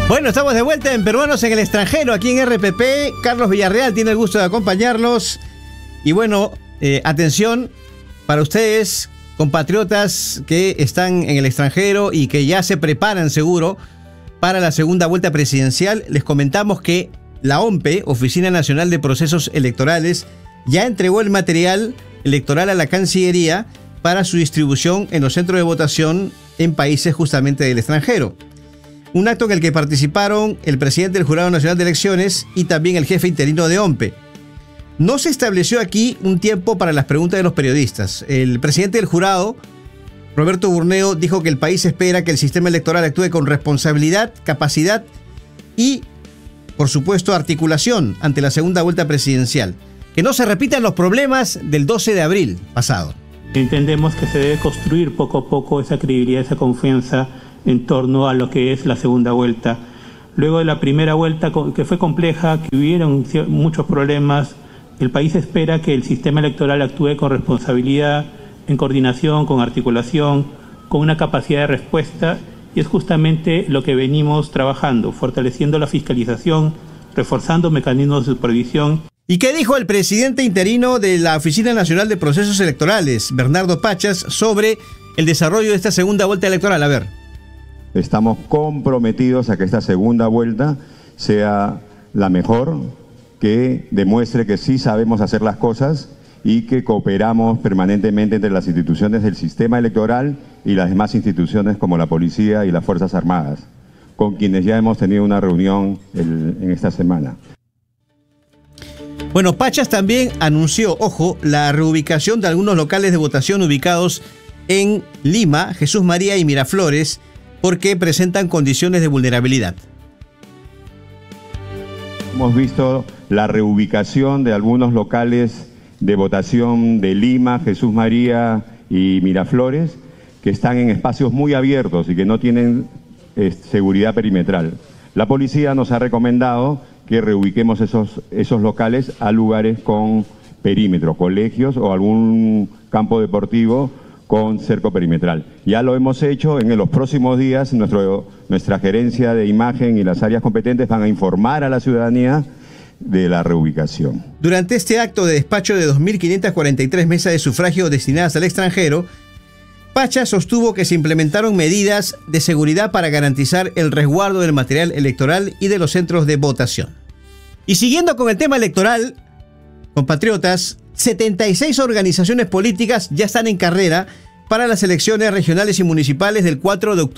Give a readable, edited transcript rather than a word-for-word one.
Bueno, estamos de vuelta en Peruanos en el Extranjero, aquí en RPP. Carlos Villarreal tiene el gusto de acompañarlos. Y bueno, atención para ustedes, compatriotas que están en el extranjero y que ya se preparan seguro para la segunda vuelta presidencial. Les comentamos que la OMPE, Oficina Nacional de Procesos Electorales, ya entregó el material electoral a la Cancillería para su distribución en los centros de votación en países justamente del extranjero. Un acto en el que participaron el presidente del Jurado Nacional de Elecciones y también el jefe interino de OMPE. No se estableció aquí un tiempo para las preguntas de los periodistas. El presidente del jurado, Roberto Burneo, dijo que el país espera que el sistema electoral actúe con responsabilidad, capacidad y, por supuesto, articulación ante la segunda vuelta presidencial. Que no se repitan los problemas del 12 de abril pasado. Entendemos que se debe construir poco a poco esa credibilidad, esa confianza en torno a lo que es la segunda vuelta. Luego de la primera vuelta, que fue compleja, que hubieron muchos problemas, el país espera que el sistema electoral actúe con responsabilidad, en coordinación, con articulación, con una capacidad de respuesta, y es justamente lo que venimos trabajando, fortaleciendo la fiscalización, reforzando mecanismos de supervisión. ¿Y qué dijo el presidente interino de la Oficina Nacional de Procesos Electorales, Bernardo Pachas, sobre el desarrollo de esta segunda vuelta electoral? A ver. Estamos comprometidos a que esta segunda vuelta sea la mejor, que demuestre que sí sabemos hacer las cosas y que cooperamos permanentemente entre las instituciones del sistema electoral y las demás instituciones como la policía y las Fuerzas Armadas, con quienes ya hemos tenido una reunión en esta semana. Bueno, Pachas también anunció, ojo, la reubicación de algunos locales de votación ubicados en Lima, Jesús María y Miraflores, porque presentan condiciones de vulnerabilidad. Hemos visto la reubicación de algunos locales de votación de Lima, Jesús María y Miraflores, que están en espacios muy abiertos y que no tienen seguridad perimetral. La policía nos ha recomendado que reubiquemos esos locales a lugares con perímetro, colegios o algún campo deportivo con cerco perimetral. Ya lo hemos hecho. En los próximos días nuestra gerencia de imagen y las áreas competentes van a informar a la ciudadanía de la reubicación. Durante este acto de despacho de 2.543 mesas de sufragio destinadas al extranjero, Pachas sostuvo que se implementaron medidas de seguridad para garantizar el resguardo del material electoral y de los centros de votación. Y siguiendo con el tema electoral, compatriotas, 76 organizaciones políticas ya están en carrera para las elecciones regionales y municipales del 4 de octubre.